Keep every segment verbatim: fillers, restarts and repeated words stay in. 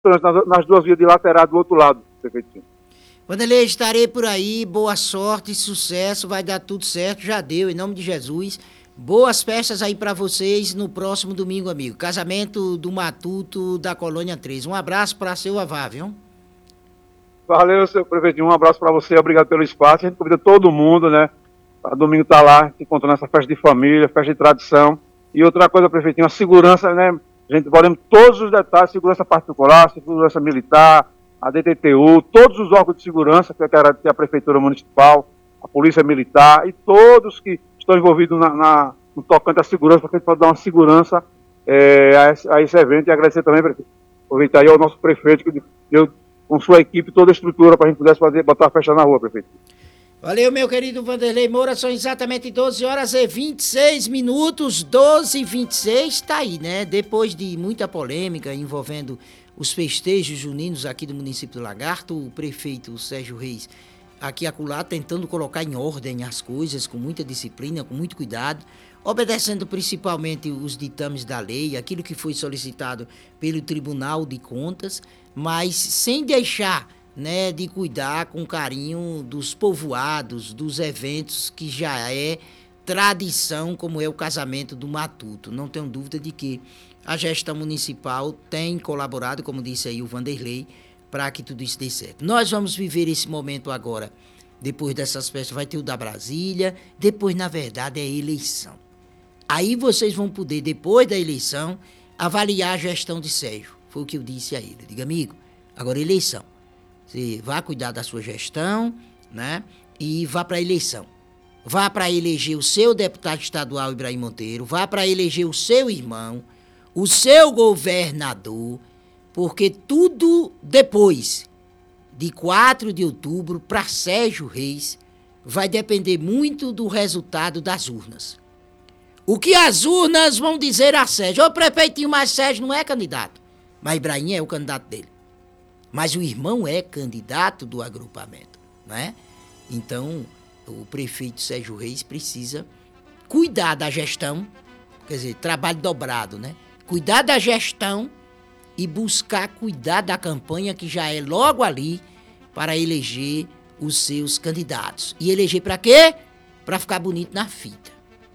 nas, nas duas vias de lateral do outro lado, prefeitinho. Vanderlei, estarei por aí, boa sorte, sucesso, vai dar tudo certo, já deu, em nome de Jesus. Boas festas aí pra vocês no próximo domingo, amigo. Casamento do Matuto da Colônia treze. Um abraço pra seu Avá, viu? Valeu, seu prefeitinho, um abraço para você, obrigado pelo espaço. A gente convida todo mundo, né? A domingo tá lá, se encontrando nessa festa de família, festa de tradição. E outra coisa, prefeitinho, a segurança, né? A gente valemos todos os detalhes, segurança particular, segurança militar, a D T T U, todos os órgãos de segurança, que é a Prefeitura Municipal, a Polícia Militar e todos que estão envolvidos na, na, no tocante à segurança, para que a gente possa dar uma segurança é, a, esse, a esse evento. E agradecer também, prefeito, aproveitar aí ao nosso prefeito, que deu com sua equipe toda a estrutura para a gente pudesse fazer, botar a festa na rua, prefeito. Valeu, meu querido Vanderlei Moura, são exatamente doze horas e vinte e seis minutos, doze e vinte e seis, tá aí, né? Depois de muita polêmica envolvendo os festejos juninos aqui do município do Lagarto, o prefeito Sérgio Reis, aqui e acolá, tentando colocar em ordem as coisas, com muita disciplina, com muito cuidado, obedecendo principalmente os ditames da lei, aquilo que foi solicitado pelo Tribunal de Contas, mas sem deixar, né, de cuidar com carinho dos povoados, dos eventos que já é tradição, como é o casamento do Matuto. Não tenho dúvida de que a gestão municipal tem colaborado, como disse aí o Vanderlei, para que tudo isso dê certo. Nós vamos viver esse momento agora, depois dessas festas, vai ter o da Brasília, depois, na verdade, é eleição. Aí vocês vão poder, depois da eleição, avaliar a gestão de Sérgio. Foi o que eu disse a ele. Eu digo, amigo, agora é eleição. Você vá cuidar da sua gestão, né? E vá para a eleição. Vá para eleger o seu deputado estadual, Ibrahim Monteiro. Vá para eleger o seu irmão, o seu governador, porque tudo depois de quatro de outubro, para Sérgio Reis, vai depender muito do resultado das urnas. O que as urnas vão dizer a Sérgio? Ô prefeitinho, mas Sérgio não é candidato. Mas Ibrahim é o candidato dele. Mas o irmão é candidato do agrupamento, né? Então, o prefeito Sérgio Reis precisa cuidar da gestão, quer dizer, trabalho dobrado, né? Cuidar da gestão e buscar cuidar da campanha que já é logo ali para eleger os seus candidatos. E eleger para quê? Para ficar bonito na fita.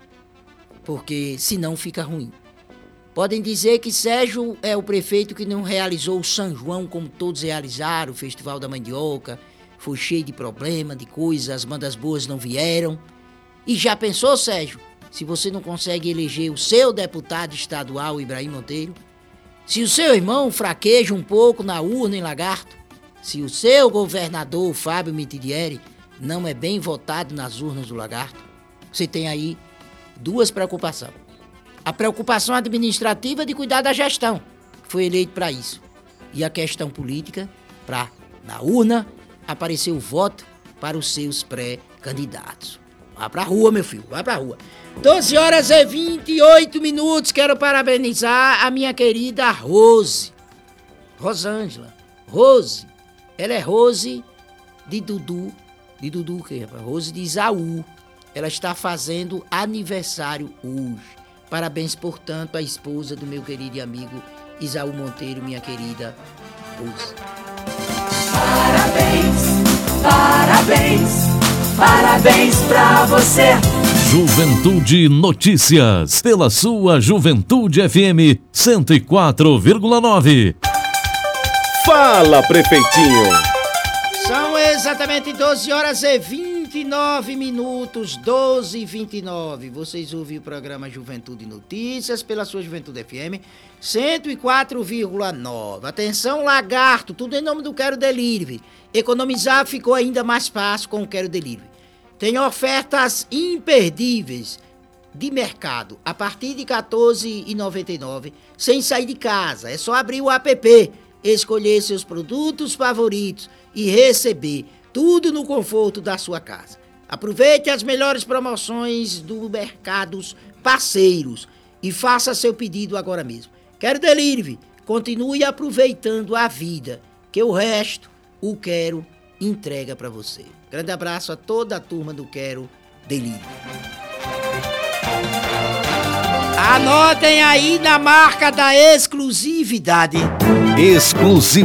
Porque senão fica ruim. Podem dizer que Sérgio é o prefeito que não realizou o São João como todos realizaram, o Festival da Mandioca, foi cheio de problema, de coisas, as bandas boas não vieram. E já pensou, Sérgio, se você não consegue eleger o seu deputado estadual, Ibrahim Monteiro? Se o seu irmão fraqueja um pouco na urna em Lagarto? Se o seu governador, Fábio Mitidieri, não é bem votado nas urnas do Lagarto? Você tem aí duas preocupações. A preocupação administrativa de cuidar da gestão, que foi eleito para isso. E a questão política, para, na urna, aparecer o voto para os seus pré-candidatos. Vá pra rua, meu filho, vá pra rua. doze horas e vinte e oito minutos, quero parabenizar a minha querida Rose. Rosângela. Rose. Ela é Rose de Dudu. De Dudu o quê, rapaz? Rose de Isaú. Ela está fazendo aniversário hoje. Parabéns, portanto, à esposa do meu querido amigo Isaú Monteiro, minha querida Rose. Parabéns, parabéns, parabéns pra você. Juventude Notícias, pela sua Juventude F M cento e quatro vírgula nove. Fala, prefeitinho. São exatamente doze horas e vinte e nove minutos, doze e vinte e nove. Vocês ouvem o programa Juventude Notícias pela sua Juventude F M cento e quatro vírgula nove. Atenção, Lagarto, tudo em nome do Quero Delivery. Economizar ficou ainda mais fácil com o Quero Delivery. Tem ofertas imperdíveis de mercado a partir de quatorze reais e noventa e nove centavos, sem sair de casa. É só abrir o app, escolher seus produtos favoritos e receber tudo no conforto da sua casa. Aproveite as melhores promoções do Mercados Parceiros e faça seu pedido agora mesmo. Quero Delivery, continue aproveitando a vida, que o resto o Quero entrega para você. Grande abraço a toda a turma do Quero Delivery. Anotem aí na marca da exclusividade. Exclusividade.